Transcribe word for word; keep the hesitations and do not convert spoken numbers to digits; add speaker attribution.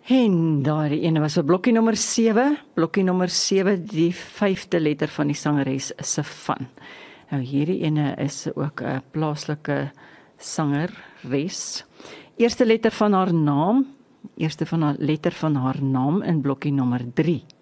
Speaker 1: En daardie ene was op blokkie nommer sewe, blokkie nommer sewe, die vyfde letter van die sangeres se van. Nou hierdie ene is ook 'n plaaslike sangeres. Eerste letter van haar naam, eerste van haar letter van haar naam in blokkie nommer drie.